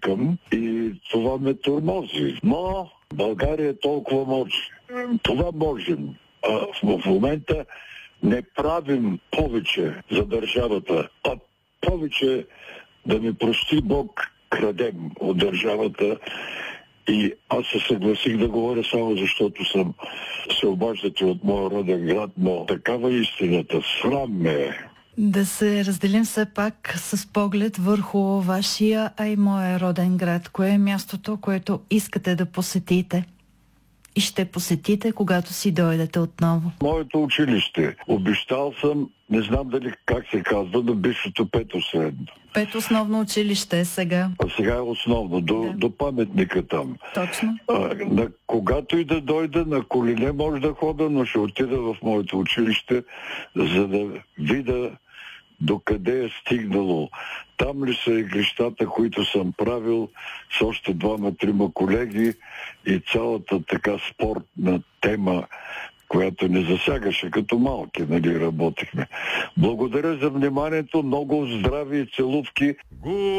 викам и това ме тормози. Но България е толкова може. Това можем. В момента не правим повече за държавата, а повече, да ми прости Бог, крадем от държавата. И аз се съгласих да говоря само защото се обаждате от моя роден град, но такава истината. Срам ме е. Да се разделим все пак с поглед върху вашия, а и моя роден град. Кое е мястото, което искате да посетите? И ще посетите, когато си дойдете отново? Моето училище. Обещал съм, не знам дали как се казва, на бившото пето средно. Пето основно училище е сега. А сега е основно, до паметника там. Точно. Когато и да дойда, на колене може да хода, но ще отида в моето училище, за да видя докъде е стигнало. Там ли са игрищата, които съм правил с още 2-3 колеги и цялата така спортна тема, която не засягаше като малки, нали, работихме. Благодаря за вниманието, много здрави и целувки.